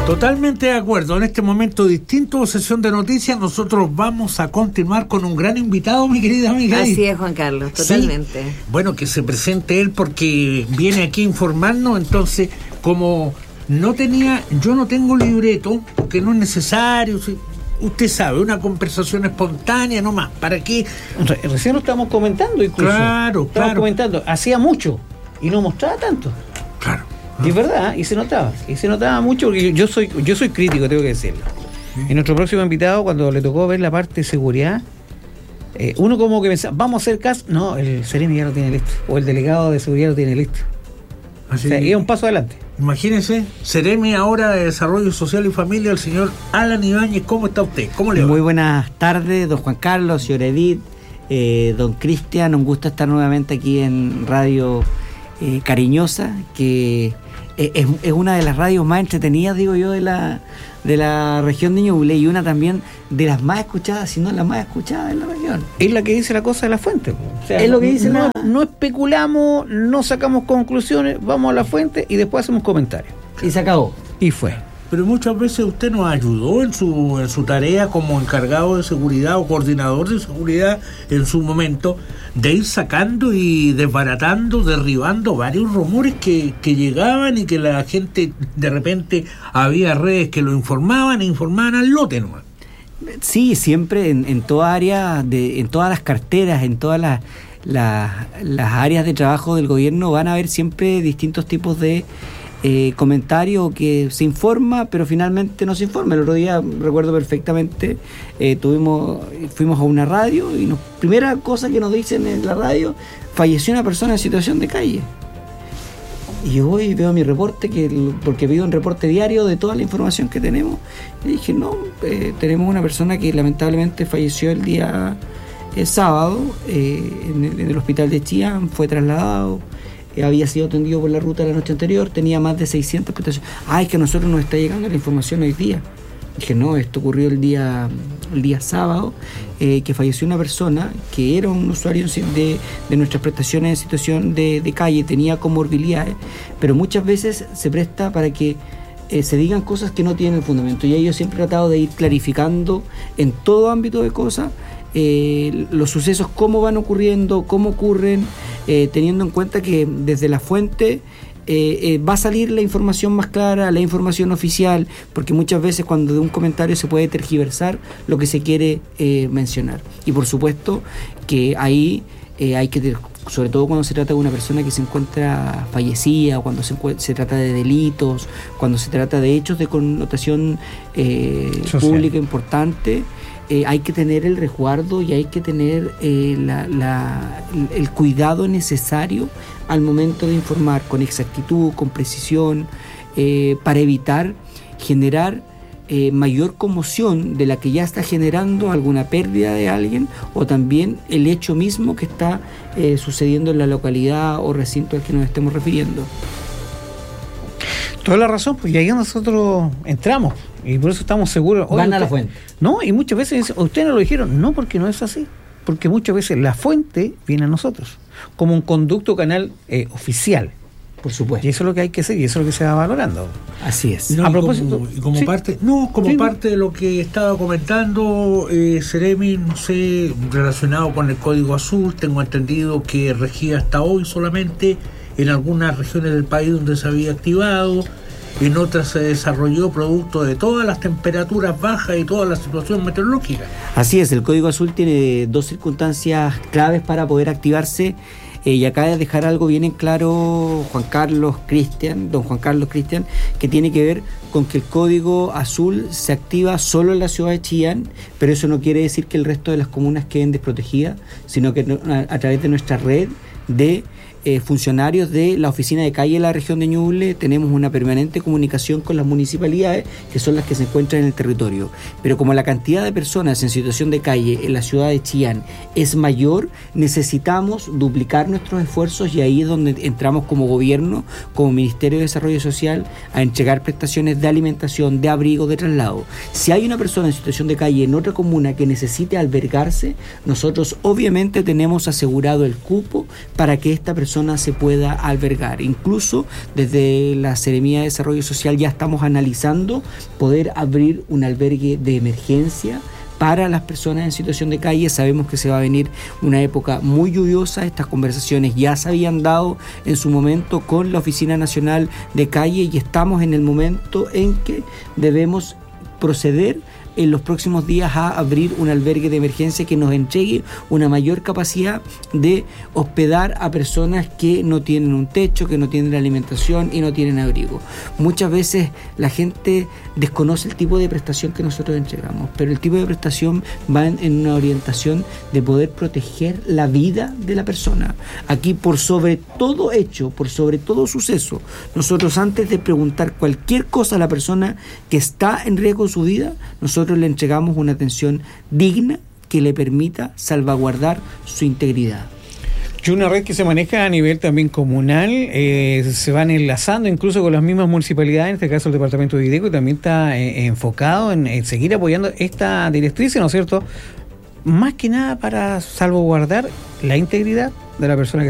Totalmente de acuerdo. En este momento distinto, sesión de noticias, nosotros vamos a continuar con un gran invitado, mi querida amiga. Así es, Juan Carlos, totalmente. Sí. Bueno, que se presente él porque viene aquí a informarnos. Entonces, como yo no tengo libreto, porque no es necesario, usted sabe, una conversación espontánea nomás, ¿para qué? Recién lo estábamos comentando incluso. Claro. Comentando, hacía mucho y no mostraba tanto. Claro. Y es verdad, y se notaba mucho, porque yo soy crítico, tengo que decirlo. Y nuestro próximo invitado, cuando le tocó ver la parte de seguridad, uno como que pensaba, vamos a hacer caso, no, el Ceremi ya lo tiene listo, o el delegado de seguridad lo tiene listo. Así, o sea, es un paso adelante. Imagínese, Ceremi ahora de Desarrollo Social y Familia, el señor Alan Ibáñez. ¿Cómo está usted? ¿Cómo le va? Muy buenas tardes, don Juan Carlos, señor Edith, don Cristian. Un gusto estar nuevamente aquí en Radio Cariñosa, que es una de las radios más entretenidas, digo yo, de la región de Ñuble, y una también de las más escuchadas, si no la más escuchada en la región. Es la que dice la cosa de la fuente. O sea, es lo que dice no especulamos, no sacamos conclusiones, vamos a la fuente y después hacemos comentarios. Y se acabó. Y fue. Pero muchas veces usted nos ayudó en su tarea como encargado de seguridad o coordinador de seguridad en su momento, de ir sacando y desbaratando, derribando varios rumores que llegaban y que la gente, de repente, había redes que lo informaban al lote nomás. Sí, siempre en toda área, en todas las carteras, en todas las áreas de trabajo del gobierno van a haber siempre distintos tipos de comentario que se informa, pero finalmente no se informa. El otro día, recuerdo perfectamente, fuimos a una radio y primera cosa que nos dicen en la radio: falleció una persona en situación de calle. Y yo voy y veo mi reporte, porque pido un reporte diario de toda la información que tenemos, y dije, tenemos una persona que lamentablemente falleció el día sábado en el hospital de Chillán, fue trasladado. Había sido atendido por la ruta la noche anterior, tenía más de 600 prestaciones. Es que a nosotros nos está llegando la información hoy día. Dije, no, esto ocurrió el día sábado, que falleció una persona que era un usuario de nuestras prestaciones en situación de calle, tenía comorbilidades, pero muchas veces se presta para que se digan cosas que no tienen fundamento, y yo siempre he tratado de ir clarificando en todo ámbito de cosas los sucesos, cómo van ocurriendo, cómo ocurren, teniendo en cuenta que desde la fuente va a salir la información más clara, la información oficial, porque muchas veces cuando de un comentario se puede tergiversar lo que se quiere mencionar. Y por supuesto que ahí hay que, sobre todo cuando se trata de una persona que se encuentra fallecida, cuando se trata de delitos, cuando se trata de hechos de connotación pública importante, hay que tener el resguardo y hay que tener el cuidado necesario al momento de informar con exactitud, con precisión, para evitar generar mayor conmoción de la que ya está generando alguna pérdida de alguien, o también el hecho mismo que está sucediendo en la localidad o recinto al que nos estemos refiriendo. Toda la razón, pues, y ahí nosotros entramos, y por eso estamos seguros. Van a la fuente. No, y muchas veces dicen, ustedes no lo dijeron. No, porque no es así. Porque muchas veces la fuente viene a nosotros, como un conducto canal oficial. Por supuesto. Y eso es lo que hay que hacer, y eso es lo que se va valorando. Así es. A propósito, como parte de lo que estaba comentando, Ceremi, no sé, relacionado con el Código Azul, tengo entendido que regía hasta hoy solamente en algunas regiones del país donde se había activado, en otras se desarrolló producto de todas las temperaturas bajas y toda la situación meteorológica. Así es, el Código Azul tiene dos circunstancias claves para poder activarse, y acá de dejar algo bien en claro, don Juan Carlos Cristian, que tiene que ver con que el Código Azul se activa solo en la ciudad de Chillán, pero eso no quiere decir que el resto de las comunas queden desprotegidas, sino que a través de nuestra red de funcionarios de la oficina de calle de la región de Ñuble tenemos una permanente comunicación con las municipalidades, que son las que se encuentran en el territorio. Pero como la cantidad de personas en situación de calle en la ciudad de Chillán es mayor, necesitamos duplicar nuestros esfuerzos, y ahí es donde entramos como gobierno, como Ministerio de Desarrollo Social, a entregar prestaciones de alimentación, de abrigo, de traslado. Si hay una persona en situación de calle en otra comuna que necesite albergarse, nosotros obviamente tenemos asegurado el cupo para que esta persona persona se pueda albergar. Incluso desde la Seremía de Desarrollo Social ya estamos analizando poder abrir un albergue de emergencia para las personas en situación de calle. Sabemos que se va a venir una época muy lluviosa. Estas conversaciones ya se habían dado en su momento con la Oficina Nacional de Calle y estamos en el momento en que debemos proceder en los próximos días a abrir un albergue de emergencia que nos entregue una mayor capacidad de hospedar a personas que no tienen un techo, que no tienen alimentación y no tienen abrigo. Muchas veces la gente desconoce el tipo de prestación que nosotros entregamos, pero el tipo de prestación va en una orientación de poder proteger la vida de la persona. Aquí, por sobre todo hecho, por sobre todo suceso, nosotros antes de preguntar cualquier cosa a la persona que está en riesgo de su vida, nosotros le entregamos una atención digna que le permita salvaguardar su integridad. Y una red que se maneja a nivel también comunal, se van enlazando incluso con las mismas municipalidades, en este caso el departamento de Videco, y también está enfocado en seguir apoyando esta directriz, ¿no es cierto? Más que nada para salvaguardar la integridad de la persona que